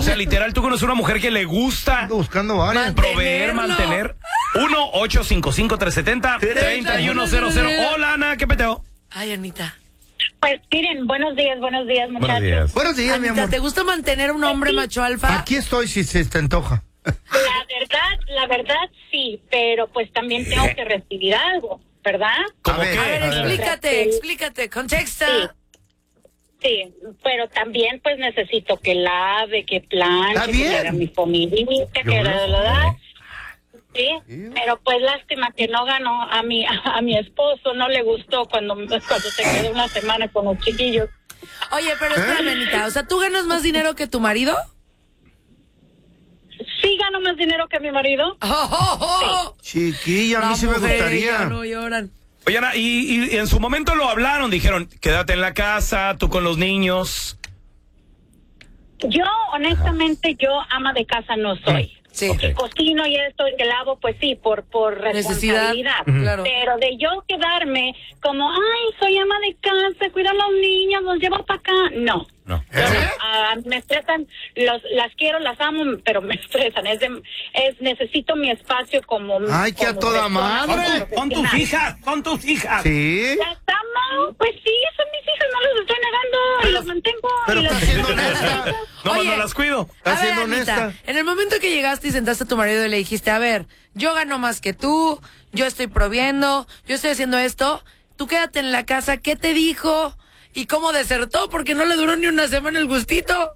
O sea, literal, tú conoces una mujer que le gusta Ando buscando varias. proveer, mantener. 1-855-370-3100. Hola, Ana, ¿qué peteo? Ay, Anita. Pues miren, buenos días, muchachos. Buenos días, mi Anita, amor. ¿te gusta mantener un hombre macho alfa? Aquí estoy si se te antoja. La verdad sí, pero pues también tengo que recibir algo, ¿verdad? ¿Cómo A ver, qué? A ver, explícate, contexta. Sí, pero también pues necesito que lave, que planche, ¿Está que bien? haga mi comidita, que Sí, pero pues lástima que no ganó a mi esposo, no le gustó cuando se quedó una semana con los chiquillos. Oye, pero espérame, Anita, o sea, ¿tú ganas más dinero que tu marido? Sí gano más dinero que mi marido. Chiquilla, a mí sí me gustaría. No lloran. Oye, Ana, y en su momento lo hablaron, dijeron, quédate en la casa, tú con los niños. Yo, honestamente, ama de casa no soy. Sí. Ok. Cocino y esto y que lavo, pues sí, por Necesidad, responsabilidad. claro. Pero de yo quedarme como, ay, soy ama de casa, cuido a los niños, los llevo para acá, no. No. Me estresan, las quiero, las amo, pero me estresan. Necesito mi espacio como. Ay, que a como toda persona, madre. como profesional. Con tus hijas. Sí. Las amo, pues sí, son mis hijas, no los estoy negando, y las mantengo. Pero y las está siendo honesta. No, Oye, no las cuido. Está A ver, siendo Anita, honesta. en el momento que llegaste y sentaste a tu marido y le dijiste, a ver, yo gano más que tú, yo estoy proviendo, yo estoy haciendo esto, tú quédate en la casa, ¿qué te dijo? ¿Y cómo desertó? Porque no le duró ni una semana el gustito.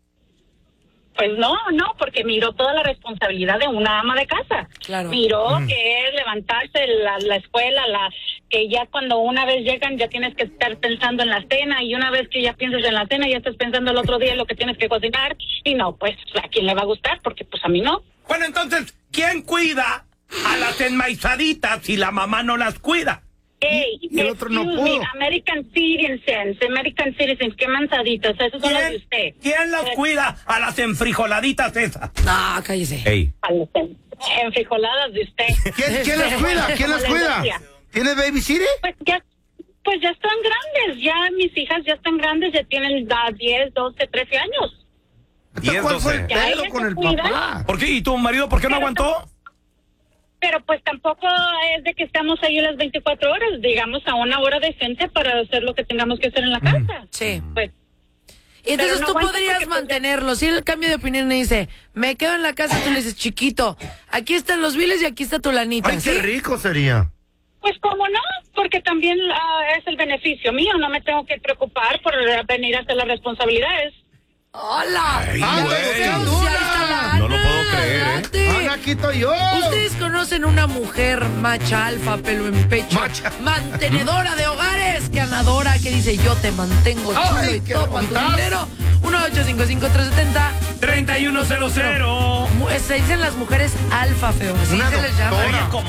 Pues no, porque miró toda la responsabilidad de una ama de casa. Claro. Miró que es levantarse la escuela, que ya cuando una vez llegan ya tienes que estar pensando en la cena, y una vez que ya piensas en la cena ya estás pensando el otro día en lo que tienes que cocinar, y no, pues a quién le va a gustar, porque pues a mí no. Bueno, entonces, ¿quién cuida a las enmaizaditas si la mamá no las cuida? Hey, Y el otro no excuse me, pudo. American Citizens, qué mansaditos, esos son los de usted. ¿Quién las cuida a las enfrijoladitas esas? No, cállese. Ey. A las enfrijoladas de usted. ¿Quién las cuida? ¿Quién las Como les cuida? decía. ¿Tienes babysitter? Pues ya están grandes, ya mis hijas ya están grandes, ya tienen 10, 12, 13 años. 10, ¿Cuál fue el 12. Ya pedo ella con se el cuida. papá? ¿Por qué? ¿Y tu marido por qué no aguantó? Pero pues tampoco es de que estamos ahí las 24 horas, digamos a una hora decente para hacer lo que tengamos que hacer en la casa. Sí. Pues Y entonces Pero no tú aguanta podrías porque, pues, mantenerlo. Si él cambia de opinión y dice, me quedo en la casa, tú le dices, chiquito, aquí están los biles y aquí está tu lanita. Ay, ¿sí? qué rico sería. pues cómo no, porque también es el beneficio mío, no me tengo que preocupar por venir a hacer las responsabilidades. ¡Hola! Ay, ¡Ay, güey. ahí está la No lo Ana! puedo creer, ¿eh? Adelante. Ana, aquí estoy yo. ¿Ustedes conocen una mujer macha alfa, pelo en pecho, Macha. mantenedora de hogares, ganadora, que dice yo te mantengo chulo Ay, y qué topa tu bondazo. dinero? 1-855-370. 3100. Se dicen las mujeres alfa, feo. Así Una se les llama. doctora.